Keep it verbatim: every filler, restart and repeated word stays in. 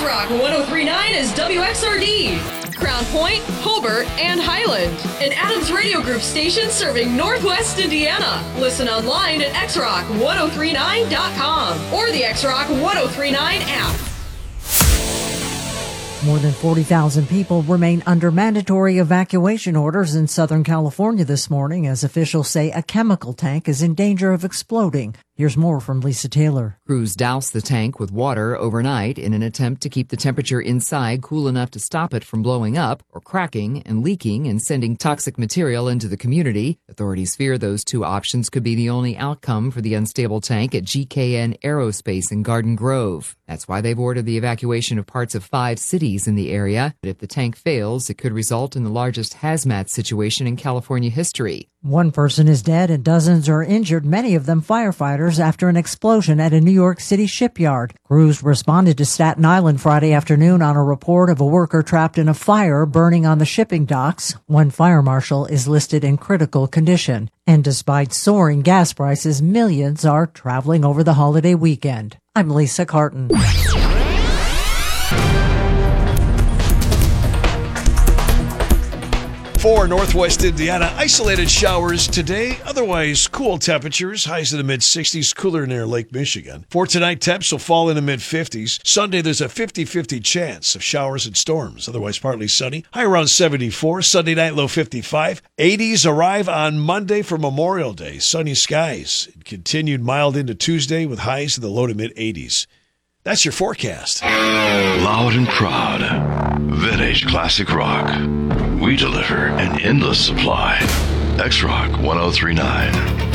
X-Rock one oh three point nine is W X R D. Crown Point, Hobart, and Highland. An Adams Radio Group station serving Northwest Indiana. Listen online at x rock ten thirty-nine dot com or the X-Rock ten thirty-nine app. More than forty thousand people remain under mandatory evacuation orders in Southern California this morning as officials say a chemical tank is in danger of exploding. Here's more from Lisa Taylor. Crews doused the tank with water overnight in an attempt to keep the temperature inside cool enough to stop it from blowing up or cracking and leaking and sending toxic material into the community. Authorities fear those two options could be the only outcome for the unstable tank at G K N Aerospace in Garden Grove. That's why they've ordered the evacuation of parts of five cities in the area. But if the tank fails, it could result in the largest hazmat situation in California history. One person is dead and dozens are injured, many of them firefighters, after an explosion at a New York City shipyard. Crews responded to Staten Island Friday afternoon on a report of a worker trapped in a fire burning on the shipping docks. One fire marshal is listed in critical condition. And despite soaring gas prices, millions are traveling over the holiday weekend. I'm Lisa Carton. For Northwest Indiana, isolated showers today, otherwise cool temperatures, highs in the mid-sixties, cooler near Lake Michigan. For tonight, temps will fall in the mid-fifties. Sunday, there's a fifty-fifty chance of showers and storms, otherwise partly sunny. High around seventy-four, Sunday night, low fifty-five. eighties arrive on Monday for Memorial Day, sunny skies. It continued mild into Tuesday with highs in the low to mid-eighties. That's your forecast. Loud and proud, vintage classic rock. We deliver an endless supply. X-Rock ten thirty-nine.